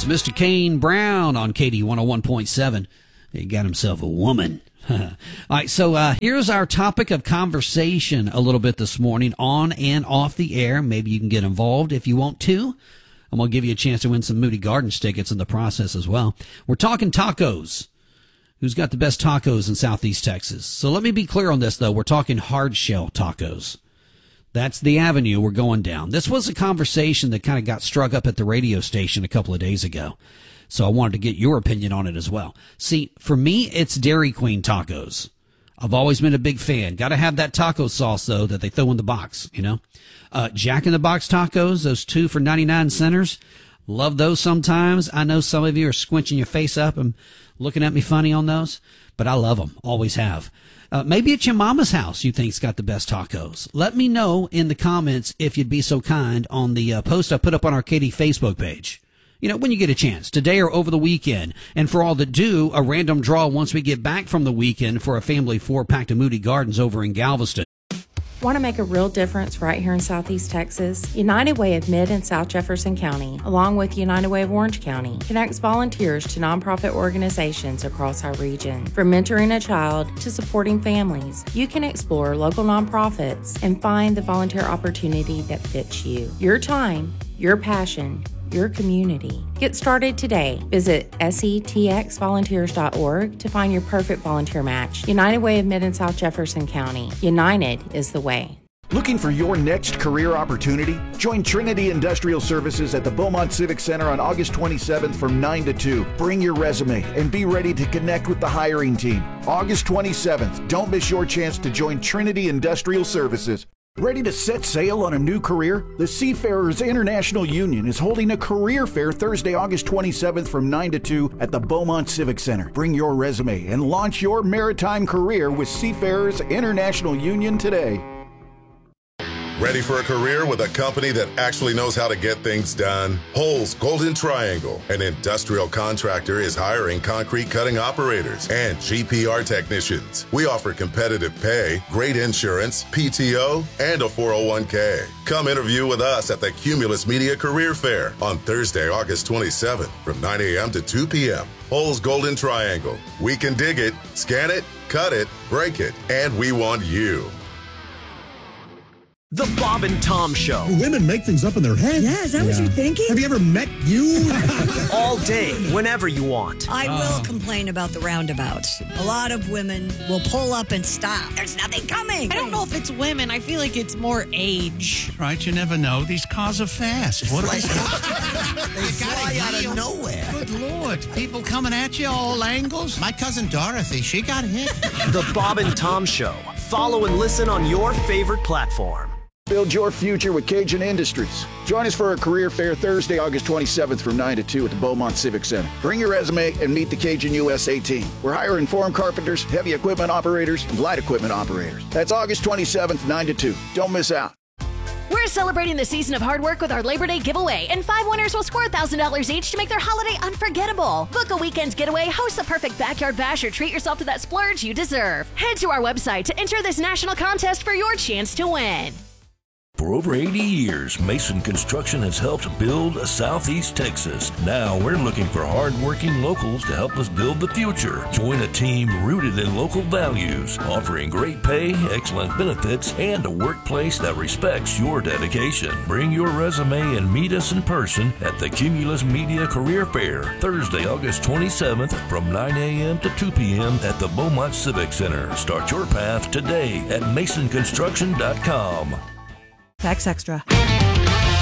That's Mr. Kane Brown on KD 101.7. He got himself a woman. All right, so here's our topic of conversation a little bit this morning, on and off the air. Maybe you can get involved if you want to. I'm going to give you a chance to win some Moody Gardens tickets in the process as well. We're talking tacos. Who's got the best tacos in Southeast Texas? So let me be clear on this, though. We're talking hard shell tacos. That's the avenue we're going down. This was a conversation that kind of got struck up at the radio station a couple of days ago. So I wanted to get your opinion on it as well. See, for me, it's Dairy Queen tacos. I've always been a big fan. Got to have that taco sauce, though, that they throw in the box, you know. Jack in the Box tacos, those 2 for 99 centers. Love those sometimes. I know some of you are squinching your face up and looking at me funny on those, but I love them. Always have. Maybe it's your mama's house you think's got the best tacos. Let me know in the comments, if you'd be so kind, on the post I put up on our KD Facebook page. You know, when you get a chance, today or over the weekend. And for all that do, a random draw once we get back from the weekend for a family 4-pack to Moody Gardens over in Galveston. Want to make a real difference right here in Southeast Texas? United Way of Mid and South Jefferson County, along with United Way of Orange County, connects volunteers to nonprofit organizations across our region. From mentoring a child to supporting families, you can explore local nonprofits and find the volunteer opportunity that fits you. Your time, your passion, your community. Get started today. Visit setxvolunteers.org to find your perfect volunteer match. United Way of Mid and South Jefferson County. United is the way. Looking for your next career opportunity? Join Trinity Industrial Services at the Beaumont Civic Center on August 27th from 9 to 2. Bring your resume and be ready to connect with the hiring team. August 27th. Don't miss your chance to join Trinity Industrial Services. Ready to set sail on a new career? The Seafarers International Union is holding a career fair Thursday, August 27th from 9 to 2 at the Beaumont Civic Center. Bring your resume and launch your maritime career with Seafarers International Union today. Ready for a career with a company that actually knows how to get things done? Holes Golden Triangle, an industrial contractor, is hiring concrete cutting operators and GPR technicians. We offer competitive pay, great insurance, PTO, and a 401k. Come interview with us at the Cumulus Media Career Fair on Thursday, August 27th from 9 a.m. to 2 p.m. Holes Golden Triangle. We can dig it, scan it, cut it, break it, and we want you. The Bob and Tom Show. Do women make things up in their head? Yeah, is that what you're thinking? Have you ever met you? All day, whenever you want. I will complain about the roundabouts. A lot of women will pull up and stop. There's nothing coming. I don't know if it's women. I feel like it's more age. Right, you never know. These cars are fast. What are they? They fly out of nowhere. Good Lord. People coming at you all angles. My cousin Dorothy, she got hit. The Bob and Tom Show. Follow and listen on your favorite platform. Build your future with Cajun Industries. Join us for a career fair Thursday, August 27th from 9 to 2 at the Beaumont Civic Center. Bring your resume and meet the Cajun USA team. We're hiring form carpenters, heavy equipment operators, and light equipment operators. That's August 27th, 9 to 2. Don't miss out. We're celebrating the season of hard work with our Labor Day giveaway, and 5 winners will score $1,000 each to make their holiday unforgettable. Book a weekend getaway, host the perfect backyard bash, or treat yourself to that splurge you deserve. Head to our website to enter this national contest for your chance to win. For over 80 years, Mason Construction has helped build Southeast Texas. Now we're looking for hard-working locals to help us build the future. Join a team rooted in local values, offering great pay, excellent benefits, and a workplace that respects your dedication. Bring your resume and meet us in person at the Cumulus Media Career Fair, Thursday, August 27th from 9 a.m. to 2 p.m. at the Beaumont Civic Center. Start your path today at masonconstruction.com. Tax Extra.